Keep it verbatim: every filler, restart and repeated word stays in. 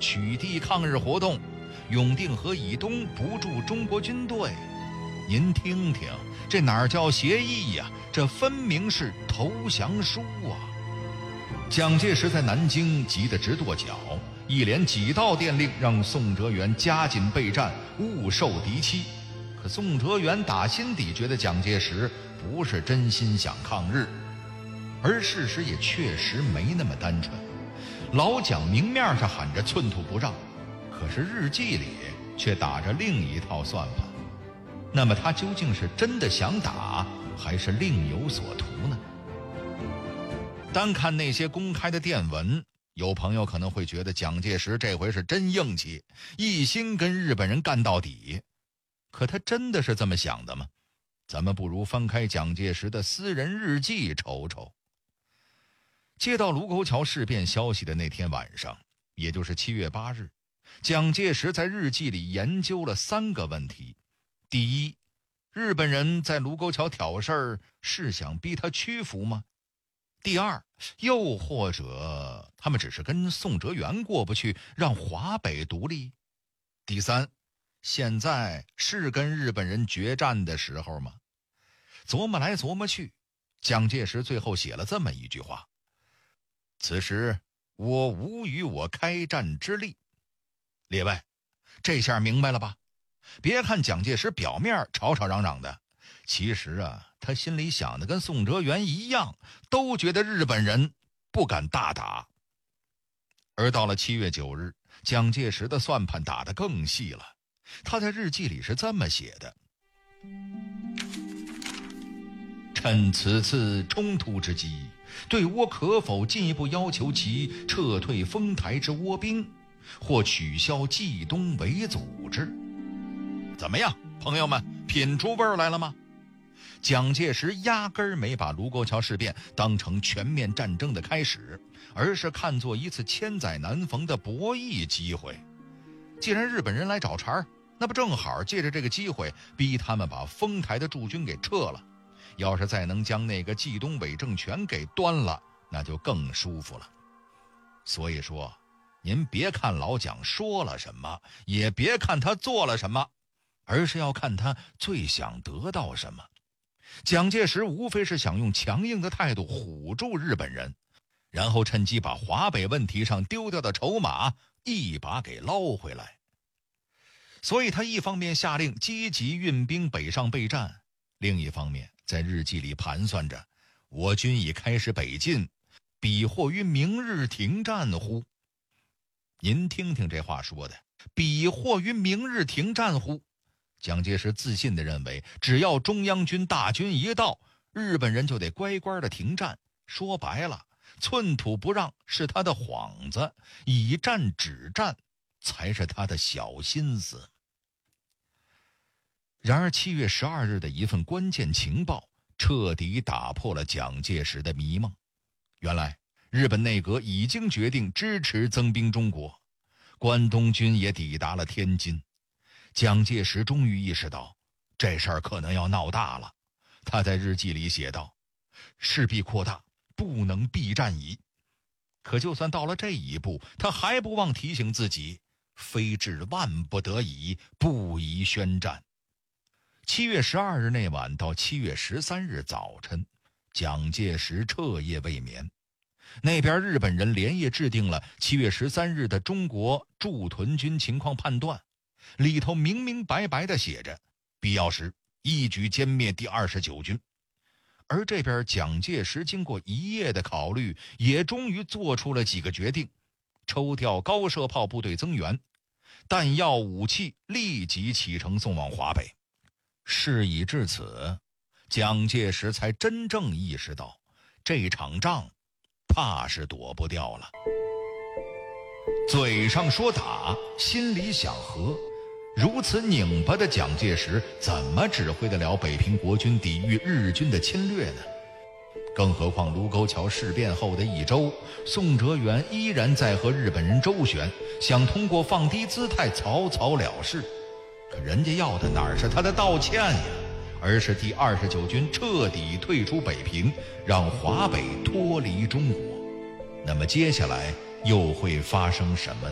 取缔抗日活动，永定河以东不驻中国军队。您听听，这哪叫协议呀、啊？这分明是投降书啊！蒋介石在南京急得直跺脚，一连几道电令让宋哲元加紧备战，勿受敌欺。可宋哲元打心底觉得蒋介石不是真心想抗日，而事实也确实没那么单纯。老蒋明面上喊着寸土不让，可是日记里却打着另一套算盘。那么他究竟是真的想打，还是另有所图呢？单看那些公开的电文，有朋友可能会觉得蒋介石这回是真硬气，一心跟日本人干到底。可他真的是这么想的吗？咱们不如翻开蒋介石的私人日记瞅瞅。接到卢沟桥事变消息的那天晚上，也就是七月八日，蒋介石在日记里研究了三个问题。第一，日本人在卢沟桥挑事儿，是想逼他屈服吗？第二，又或者他们只是跟宋哲元过不去，让华北独立？第三，现在是跟日本人决战的时候吗？琢磨来琢磨去，蒋介石最后写了这么一句话：此时我无与我开战之力。列位，这下明白了吧？别看蒋介石表面吵吵嚷嚷的，其实啊，他心里想的跟宋哲元一样，都觉得日本人不敢大打。而到了七月九日，蒋介石的算盘打得更细了。他在日记里是这么写的：趁此次冲突之机，对倭可否进一步要求其撤退丰台之倭兵，或取消冀东伪组织？怎么样，朋友们，品出味儿来了吗？蒋介石压根儿没把卢沟桥事变当成全面战争的开始，而是看作一次千载难逢的博弈机会。既然日本人来找茬，那不正好借着这个机会逼他们把丰台的驻军给撤了？要是再能将那个冀东伪政权给端了，那就更舒服了。所以说，您别看老蒋说了什么，也别看他做了什么，而是要看他最想得到什么。蒋介石无非是想用强硬的态度唬住日本人，然后趁机把华北问题上丢掉的筹码一把给捞回来。所以他一方面下令积极运兵北上备战，另一方面在日记里盘算着，我军已开始北进，彼或于明日停战乎？您听听这话说的，彼或于明日停战乎？蒋介石自信地认为，只要中央军大军一到，日本人就得乖乖的停战。说白了，寸土不让是他的幌子，以战止战才是他的小心思。然而七月十二日的一份关键情报彻底打破了蒋介石的迷梦。原来日本内阁已经决定支持增兵中国，关东军也抵达了天津。蒋介石终于意识到这事儿可能要闹大了，他在日记里写道：势必扩大，不能避战矣。可就算到了这一步，他还不忘提醒自己，非至万不得已，不宜宣战。七月十二日那晚到七月十三日早晨，蒋介石彻夜未眠。那边日本人连夜制定了七月十三日的中国驻屯军情况判断，里头明明白白地写着，必要时一举歼灭第二十九军。而这边蒋介石经过一夜的考虑，也终于做出了几个决定：抽调高射炮部队增援，弹药武器立即启程送往华北。事已至此，蒋介石才真正意识到，这场仗怕是躲不掉了。嘴上说打，心里想和，如此拧巴的蒋介石怎么指挥得了北平国军抵御日军的侵略呢？更何况卢沟桥事变后的一周，宋哲元依然在和日本人周旋，想通过放低姿态草草了事。可人家要的哪是他的道歉呀，而是第二十九军彻底退出北平，让华北脱离中国。那么接下来又会发生什么呢？